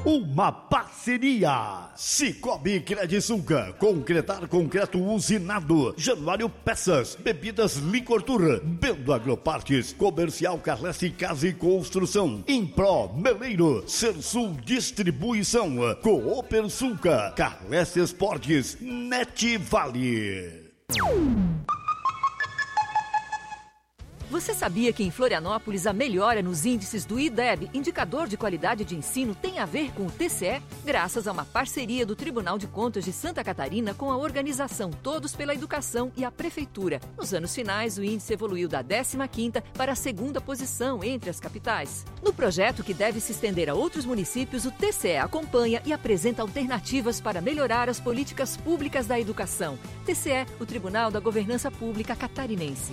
uma parceria. Cicobi Credisulca, concretar concreto usinado. Januário Peças, bebidas Licor Tour, Bendo Agropartes, Comercial Carlesse Casa e Construção, Impro Meleiro, Sersul Distribuição, Coopersulca, Carlesse Esportes, Net Vale. Você sabia que em Florianópolis a melhora nos índices do IDEB, Indicador de Qualidade de Ensino, tem a ver com o TCE? Graças a uma parceria do Tribunal de Contas de Santa Catarina com a organização Todos pela Educação e a Prefeitura. Nos anos finais, o índice evoluiu da 15ª para a 2ª posição entre as capitais. No projeto, que deve se estender a outros municípios, o TCE acompanha e apresenta alternativas para melhorar as políticas públicas da educação. TCE, o Tribunal da Governança Pública Catarinense.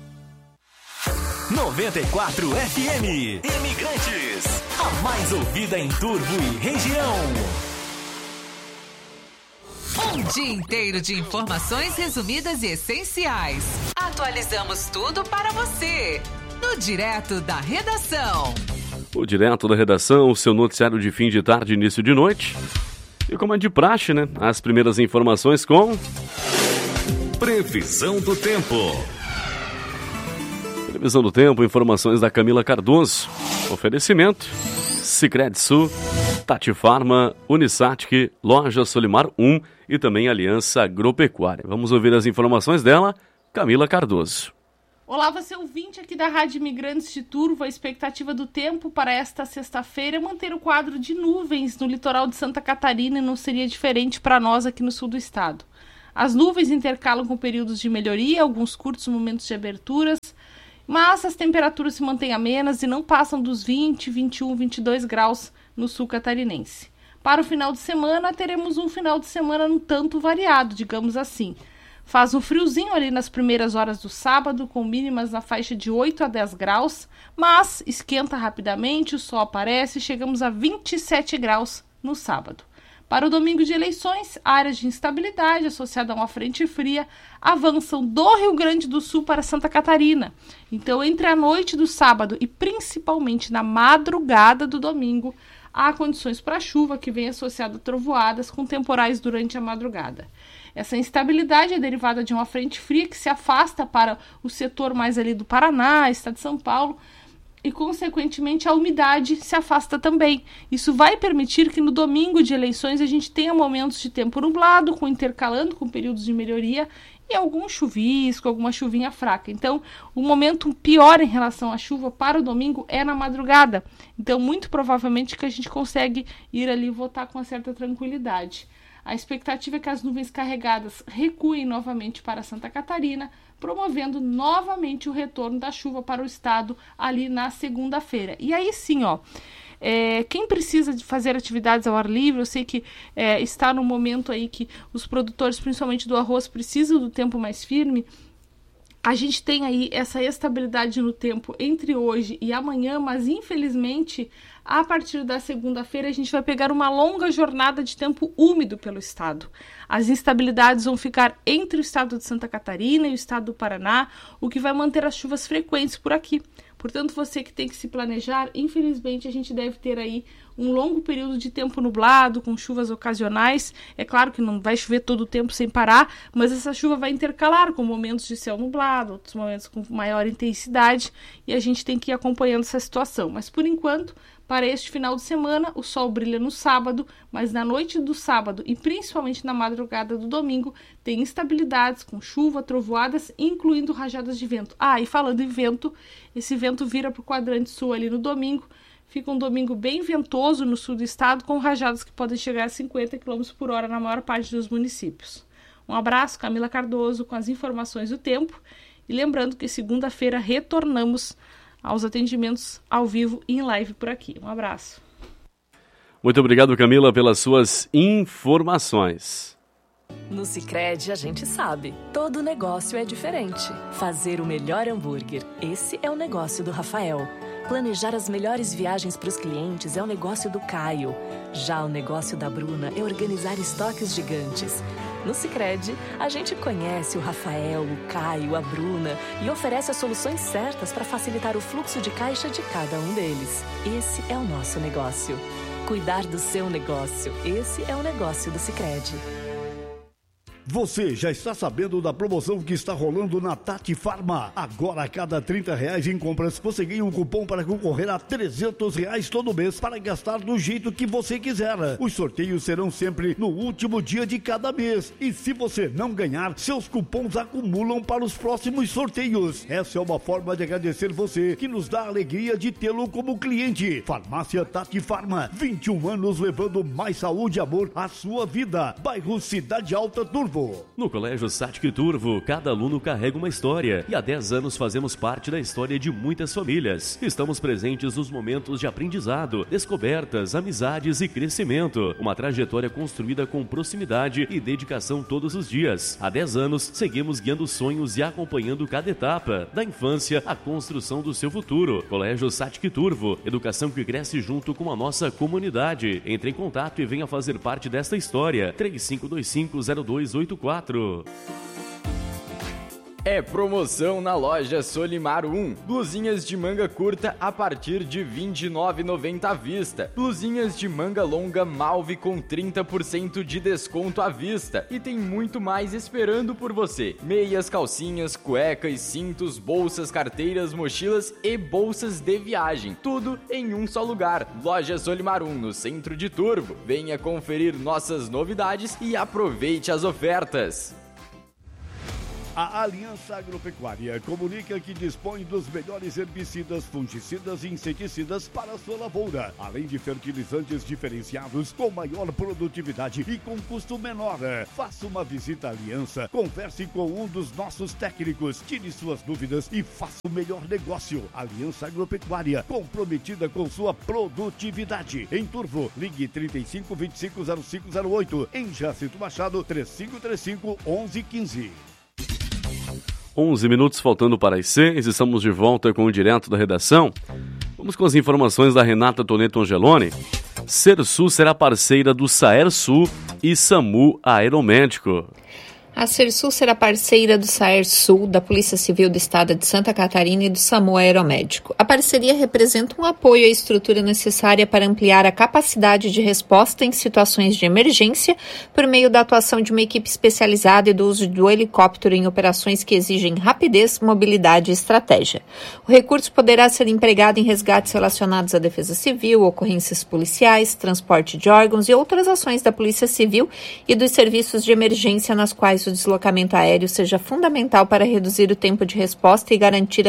94 FM Imigrantes, a mais ouvida em Turvo e região. Um dia inteiro de informações resumidas e essenciais. Atualizamos tudo para você no Direto da Redação. O Direto da Redação, o seu noticiário de fim de tarde, início de noite. E como é de praxe, né? As primeiras informações com Previsão do tempo. Previsão do tempo, informações da Camila Cardoso. Oferecimento: Sicredi Sul, Tati Farma, Unisatic, Loja Solimar 1 e também Aliança Agropecuária. Vamos ouvir as informações dela, Camila Cardoso. Olá, você ouvinte aqui da Rádio Imigrantes de Turvo. A expectativa do tempo para esta sexta-feira é manter o quadro de nuvens no litoral de Santa Catarina e não seria diferente para nós aqui no sul do estado. As nuvens intercalam com períodos de melhoria, alguns curtos momentos de aberturas, mas as temperaturas se mantêm amenas e não passam dos 20, 21, 22 graus no sul catarinense. Para o final de semana, teremos um final de semana um tanto variado, digamos assim. Faz um friozinho ali nas primeiras horas do sábado, com mínimas na faixa de 8 a 10 graus, mas esquenta rapidamente, o sol aparece e chegamos a 27 graus no sábado. Para o domingo de eleições, áreas de instabilidade associada a uma frente fria avançam do Rio Grande do Sul para Santa Catarina. Então, entre a noite do sábado e principalmente na madrugada do domingo, há condições para chuva que vem associada a trovoadas com temporais durante a madrugada. Essa instabilidade é derivada de uma frente fria que se afasta para o setor mais ali do Paraná, estado de São Paulo, e, consequentemente, a umidade se afasta também. Isso vai permitir que no domingo de eleições a gente tenha momentos de tempo nublado, intercalando com períodos de melhoria e algum chuvisco, alguma chuvinha fraca. Então, o momento pior em relação à chuva para o domingo é na madrugada. Então, muito provavelmente que a gente consegue ir ali votar com uma certa tranquilidade. A expectativa é que as nuvens carregadas recuem novamente para Santa Catarina, promovendo novamente o retorno da chuva para o estado ali na segunda-feira. E aí sim, quem precisa de fazer atividades ao ar livre, eu sei que está no momento aí que os produtores, principalmente do arroz, precisam do tempo mais firme. A gente tem aí essa estabilidade no tempo entre hoje e amanhã, mas infelizmente, a partir da segunda-feira, a gente vai pegar uma longa jornada de tempo úmido pelo estado. As instabilidades vão ficar entre o estado de Santa Catarina e o estado do Paraná, o que vai manter as chuvas frequentes por aqui. Portanto, você que tem que se planejar, infelizmente a gente deve ter aí um longo período de tempo nublado, com chuvas ocasionais. É claro que não vai chover todo o tempo sem parar, mas essa chuva vai intercalar com momentos de céu nublado, outros momentos com maior intensidade, e a gente tem que ir acompanhando essa situação. Mas por enquanto, para este final de semana, o sol brilha no sábado, mas na noite do sábado e principalmente na madrugada do domingo, tem instabilidades com chuva, trovoadas, incluindo rajadas de vento. E falando em vento, esse vento vira para o quadrante sul ali no domingo. Fica um domingo bem ventoso no sul do estado, com rajadas que podem chegar a 50 km por hora na maior parte dos municípios. Um abraço, Camila Cardoso, com as informações do tempo. E lembrando que segunda-feira retornamos aos atendimentos ao vivo e em live por aqui. Um abraço. Muito obrigado, Camila, pelas suas informações. No Sicredi a gente sabe, todo negócio é diferente. Fazer o melhor hambúrguer, esse é o negócio do Rafael. Planejar as melhores viagens para os clientes é o negócio do Caio. Já o negócio da Bruna é organizar estoques gigantes. No Sicredi, a gente conhece o Rafael, o Caio, a Bruna e oferece as soluções certas para facilitar o fluxo de caixa de cada um deles. Esse é o nosso negócio. Cuidar do seu negócio. Esse é o negócio do Sicredi. Você já está sabendo da promoção que está rolando na Tati Farma? Agora, a cada R$30 em compras, você ganha um cupom para concorrer a R$300 todo mês para gastar do jeito que você quiser. Os sorteios serão sempre no último dia de cada mês. E se você não ganhar, seus cupons acumulam para os próximos sorteios. Essa é uma forma de agradecer você, que nos dá a alegria de tê-lo como cliente. Farmácia Tati Farma, 21 anos levando mais saúde e amor à sua vida. Bairro Cidade Alta, Turvo. No Colégio Satic Turvo, cada aluno carrega uma história e há 10 anos fazemos parte da história de muitas famílias. Estamos presentes nos momentos de aprendizado, descobertas, amizades e crescimento. Uma trajetória construída com proximidade e dedicação todos os dias. Há 10 anos, seguimos guiando sonhos e acompanhando cada etapa, da infância à construção do seu futuro. Colégio Satic Turvo, educação que cresce junto com a nossa comunidade. Entre em contato e venha fazer parte desta história. 3525-0284. É promoção na loja Solimar 1. Blusinhas de manga curta a partir de R$ 29,90 à vista. Blusinhas de manga longa Malve com 30% de desconto à vista. E tem muito mais esperando por você. Meias, calcinhas, cuecas, cintos, bolsas, carteiras, mochilas e bolsas de viagem. Tudo em um só lugar. Loja Solimar 1, no centro de Turvo. Venha conferir nossas novidades e aproveite as ofertas. A Aliança Agropecuária comunica que dispõe dos melhores herbicidas, fungicidas e inseticidas para a sua lavoura, além de fertilizantes diferenciados com maior produtividade e com custo menor. Faça uma visita à Aliança, converse com um dos nossos técnicos, tire suas dúvidas e faça o melhor negócio. Aliança Agropecuária, comprometida com sua produtividade. Em Turvo, ligue 3525-0508. Em Jacinto Machado, 3535-1115. 11 minutos faltando para as 6, estamos de volta com o Direto da Redação. Vamos com as informações da Renata Toneto Angeloni. Sersul será parceira do Saersul e SAMU Aeromédico. A Sersul será parceira do Saersul, da Polícia Civil do Estado de Santa Catarina e do SAMU Aeromédico. A parceria representa um apoio à estrutura necessária para ampliar a capacidade de resposta em situações de emergência por meio da atuação de uma equipe especializada e do uso do helicóptero em operações que exigem rapidez, mobilidade e estratégia. O recurso poderá ser empregado em resgates relacionados à defesa civil, ocorrências policiais, transporte de órgãos e outras ações da Polícia Civil e dos serviços de emergência nas quais o deslocamento aéreo seja fundamental para reduzir o tempo de resposta e garantir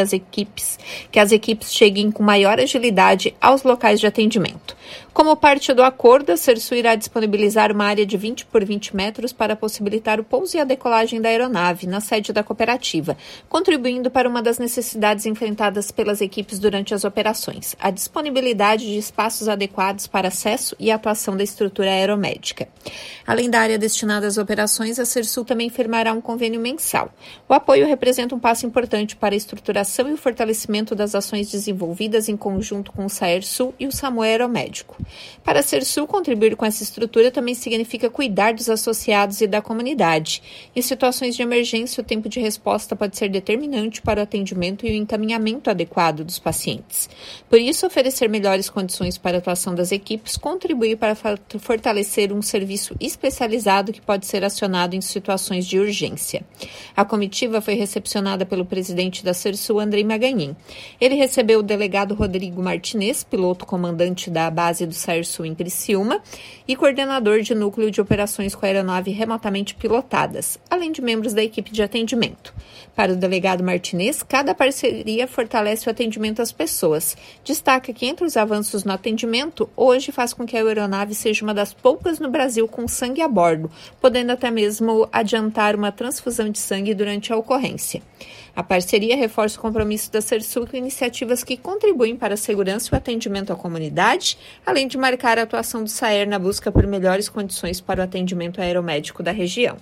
que as equipes cheguem com maior agilidade aos locais de atendimento. Como parte do acordo, a Sersul irá disponibilizar uma área de 20 por 20 metros para possibilitar o pouso e a decolagem da aeronave na sede da cooperativa, contribuindo para uma das necessidades enfrentadas pelas equipes durante as operações, a disponibilidade de espaços adequados para acesso e atuação da estrutura aeromédica. Além da área destinada às operações, a Sersul também firmará um convênio mensal. O apoio representa um passo importante para a estruturação e o fortalecimento das ações desenvolvidas em conjunto com o Saersul e o SAMU Aeromédico. Para a Sersul, contribuir com essa estrutura também significa cuidar dos associados e da comunidade. Em situações de emergência, o tempo de resposta pode ser determinante para o atendimento e o encaminhamento adequado dos pacientes. Por isso, oferecer melhores condições para a atuação das equipes contribui para fortalecer um serviço especializado que pode ser acionado em situações de urgência. A comitiva foi recepcionada pelo presidente da Sersul, Andrei Maganin. Ele recebeu o delegado Rodrigo Martinez, piloto-comandante da base do Saersul em Criciúma, e coordenador de núcleo de operações com a aeronave remotamente pilotadas, além de membros da equipe de atendimento. Para o delegado Martinez, cada parceria fortalece o atendimento às pessoas. Destaca que entre os avanços no atendimento, hoje faz com que a aeronave seja uma das poucas no Brasil com sangue a bordo, podendo até mesmo adiantar uma transfusão de sangue durante a ocorrência. A parceria reforça o compromisso da Sersul com iniciativas que contribuem para a segurança e o atendimento à comunidade, além de marcar a atuação do SAER na busca por melhores condições para o atendimento aeromédico da região.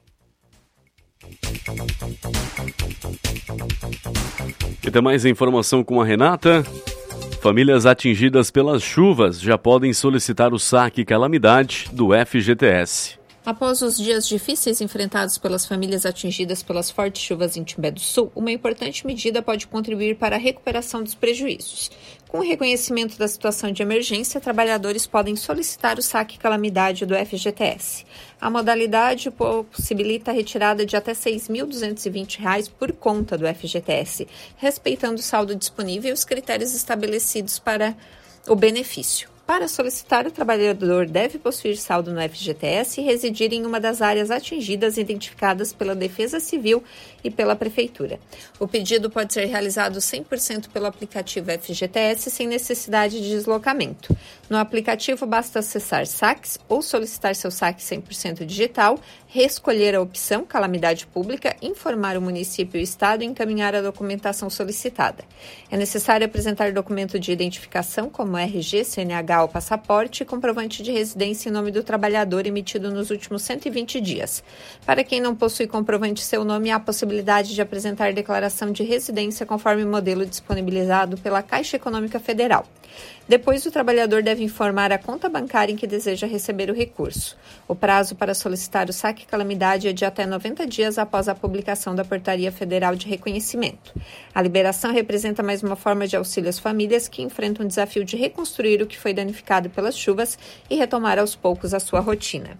E tem mais informação com a Renata. Famílias atingidas pelas chuvas já podem solicitar o saque calamidade do FGTS. Após os dias difíceis enfrentados pelas famílias atingidas pelas fortes chuvas em Timbé do Sul, uma importante medida pode contribuir para a recuperação dos prejuízos. Com o reconhecimento da situação de emergência, trabalhadores podem solicitar o saque calamidade do FGTS. A modalidade possibilita a retirada de até R$ 6.220 por conta do FGTS, respeitando o saldo disponível e os critérios estabelecidos para o benefício. Para solicitar, o trabalhador deve possuir saldo no FGTS e residir em uma das áreas atingidas identificadas pela Defesa Civil e pela Prefeitura. O pedido pode ser realizado 100% pelo aplicativo FGTS sem necessidade de deslocamento. No aplicativo, basta acessar saques ou solicitar seu saque 100% digital, reescolher a opção Calamidade Pública, informar o município e o estado e encaminhar a documentação solicitada. É necessário apresentar documento de identificação como RG, CNH ou passaporte e comprovante de residência em nome do trabalhador emitido nos últimos 120 dias. Para quem não possui comprovante seu nome, há a possibilidade de apresentar declaração de residência conforme o modelo disponibilizado pela Caixa Econômica Federal. Depois, o trabalhador deve informar a conta bancária em que deseja receber o recurso. O prazo para solicitar o saque calamidade é de até 90 dias após a publicação da Portaria Federal de Reconhecimento. A liberação representa mais uma forma de auxílio às famílias que enfrentam o desafio de reconstruir o que foi danificado pelas chuvas e retomar aos poucos a sua rotina.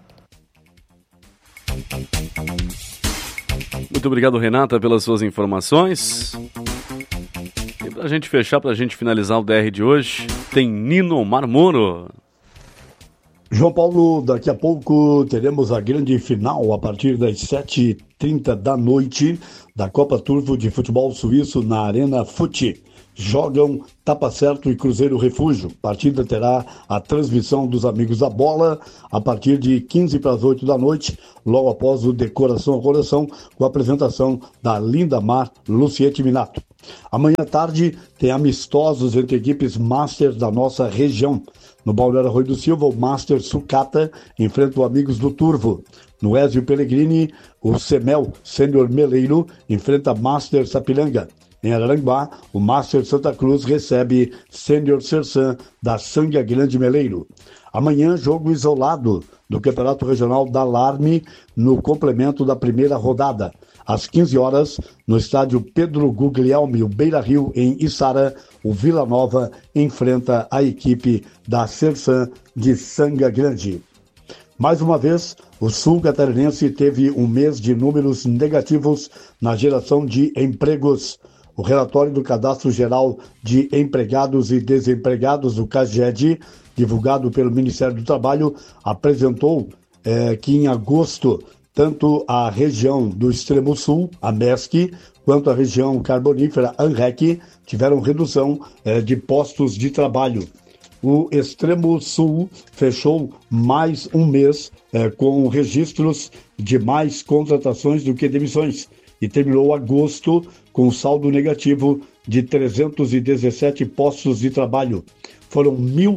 Muito obrigado, Renata, pelas suas informações. E pra gente fechar, pra gente finalizar o DR de hoje, tem Nino Marmoro. João Paulo, daqui a pouco teremos a grande final a partir das 7h30 da noite da Copa Turvo de Futebol Suíço na Arena Fute. Jogam Tapa Certo e Cruzeiro Refúgio. A partida terá a transmissão dos Amigos da Bola a partir de 7h15 da noite, logo após o Decoração a Coração, com a apresentação da Lindamar Luciete Minato. Amanhã à tarde tem amistosos entre equipes Masters da nossa região. No Balneário Arroio do Silva, o Master Sucata enfrenta o Amigos do Turvo. No Ezio Pellegrini, o Semel Sênior Meleiro enfrenta Master Sapiranga. Em Araranguá, o Master Santa Cruz recebe Sênior Sersan da Sangue Grande Meleiro. Amanhã, jogo isolado do Campeonato Regional da Alarme no complemento da primeira rodada. Às 15 horas, no estádio Pedro Guglielmi, o Beira Rio, em Içara, o Vila Nova enfrenta a equipe da Sersan de Sangue Grande. Mais uma vez, o Sul Catarinense teve um mês de números negativos na geração de empregos. O relatório do Cadastro Geral de Empregados e Desempregados do CAGED, divulgado pelo Ministério do Trabalho, apresentou que em agosto, tanto a região do Extremo Sul, a MESC, quanto a região carbonífera, ANREC, tiveram redução de postos de trabalho. O Extremo Sul fechou mais um mês com registros de mais contratações do que demissões e terminou agosto com saldo negativo de 317 postos de trabalho. Foram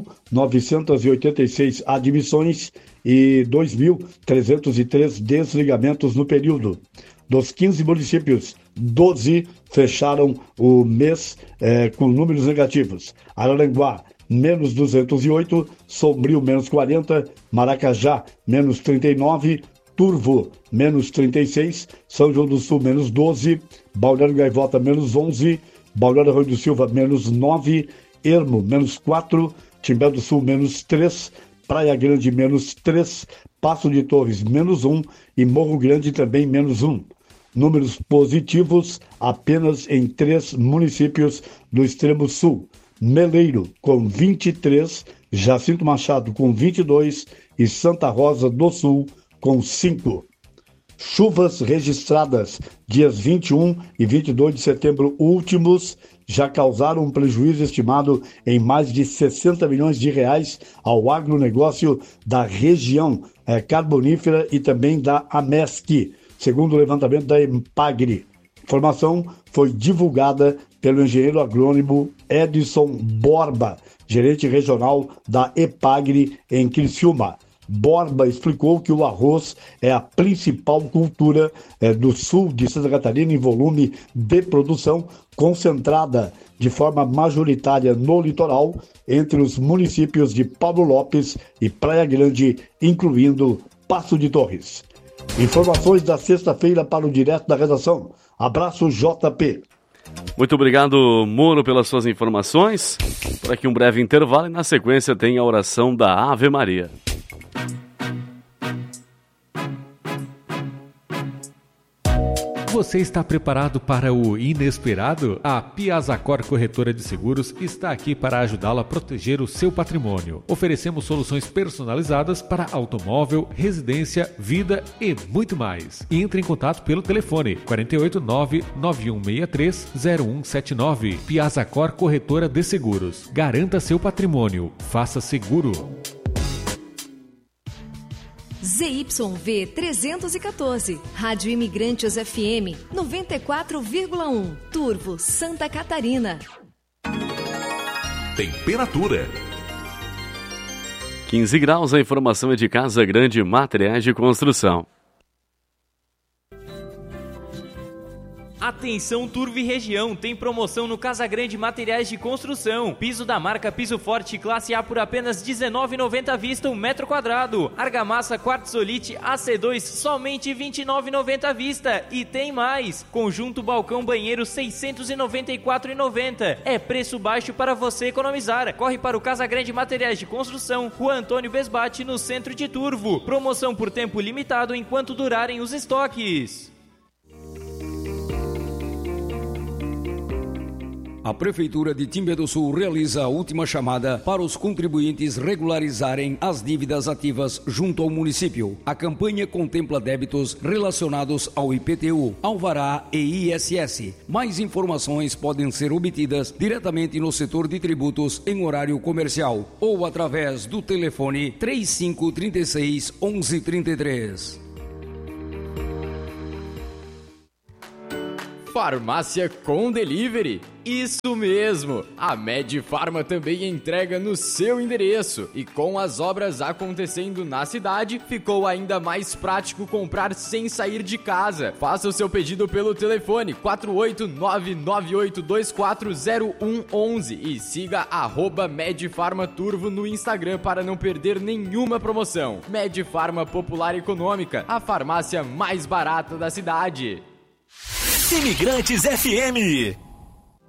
1.986 admissões e 2.303 desligamentos no período. Dos 15 municípios, 12 fecharam o mês com números negativos. Araranguá, menos 208, Sombrio, menos 40, Maracajá, menos 39, Turvo, menos 36, São João do Sul, menos 12, Balneário Gaivota, menos 11, Balneário Arroio do Silva, menos 9, Ermo, menos 4, Timbé do Sul, menos 3, Praia Grande, menos 3, Passo de Torres, menos 1 e Morro Grande também, menos 1. Números positivos apenas em 3 municípios do Extremo Sul. Meleiro, com 23, Jacinto Machado, com 22 e Santa Rosa do Sul, com 5. Chuvas registradas dias 21 e 22 de setembro últimos já causaram um prejuízo estimado em mais de 60 milhões de reais ao agronegócio da região carbonífera e também da AMESC, segundo o levantamento da EMPAGRE. A informação foi divulgada pelo engenheiro agrônomo Edson Borba, gerente regional da EPAGRE em Criciúma. Borba explicou que o arroz é a principal cultura do sul de Santa Catarina em volume de produção, concentrada de forma majoritária no litoral, entre os municípios de Pablo Lopes e Praia Grande, incluindo Passo de Torres. Informações da sexta-feira para o Direto da Redação. Abraço, JP. Muito obrigado, Moro, pelas suas informações. Por aqui um breve intervalo e na sequência tem a oração da Ave Maria. Você está preparado para o inesperado? A Piazacor Corretora de Seguros está aqui para ajudá-lo a proteger o seu patrimônio. Oferecemos soluções personalizadas para automóvel, residência, vida e muito mais. Entre em contato pelo telefone 489-9163-0179. Piazacor Corretora de Seguros. Garanta seu patrimônio. Faça seguro. ZYV 314, Rádio Imigrantes FM 94,1, Turvo, Santa Catarina. Temperatura 15 graus, a informação é de Casa Grande Materiais de Construção. Atenção Turvo e região, tem promoção no Casa Grande Materiais de Construção. Piso da marca Piso Forte classe A por apenas R$19,90 à vista o metro quadrado. Argamassa Quartzolite AC2 somente R$29,90 à vista. E tem mais, conjunto balcão banheiro R$694,90. É preço baixo para você economizar. Corre para o Casa Grande Materiais de Construção, Rua Antônio Besbate, no centro de Turvo. Promoção por tempo limitado enquanto durarem os estoques. A Prefeitura de Timbé do Sul realiza a última chamada para os contribuintes regularizarem as dívidas ativas junto ao município. A campanha contempla débitos relacionados ao IPTU, Alvará e ISS. Mais informações podem ser obtidas diretamente no setor de tributos em horário comercial ou através do telefone 3536 1133. Farmácia com delivery? Isso mesmo! A Medifarma também entrega no seu endereço. E com as obras acontecendo na cidade, ficou ainda mais prático comprar sem sair de casa. Faça o seu pedido pelo telefone 48998240111 e siga @Medifarmaturvo no Instagram para não perder nenhuma promoção. Medifarma Popular Econômica, a farmácia mais barata da cidade. Imigrantes FM.